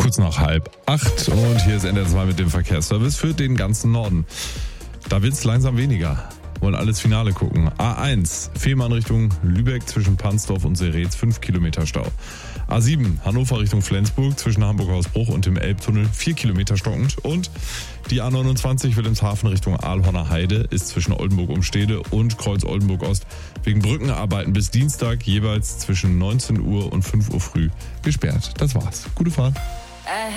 kurz nach 7:30 und hier ist NDR2 mit dem Verkehrsservice für den ganzen Norden. Da wird's langsam weniger. Wollen alles Finale gucken. A1, Fehmarn Richtung Lübeck zwischen Pansdorf und Seretz, 5 Kilometer Stau. A7, Hannover Richtung Flensburg zwischen Hamburg-Hausbruch und dem Elbtunnel, 4 Kilometer stockend. Und die A29 Wilhelmshaven Richtung Aalhorner Heide ist zwischen Oldenburg-Umstede und Kreuz-Oldenburg-Ost wegen Brückenarbeiten bis Dienstag jeweils zwischen 19 Uhr und 5 Uhr früh gesperrt. Das war's. Gute Fahrt.